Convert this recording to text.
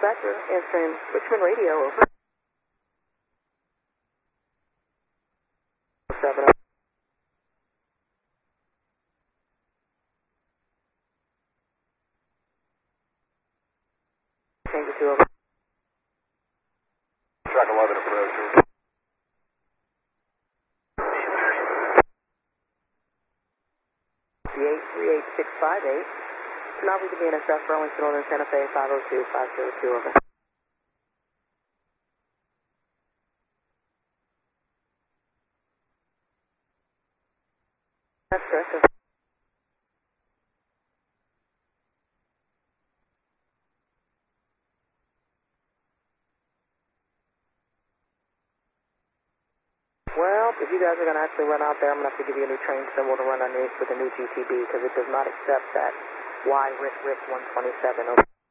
dispatcher, answering Richmond Radio, over. 7. Change it to over. Track 11 approach. 38658. Now we can be NSF, Burlington Northern Santa Fe, 502-502, over. That's correct, over. Well, if you guys are going to actually run out there, I'm going to have to give you a new train symbol to run underneath with a new GTB because it does not accept that YRIC 127. Over.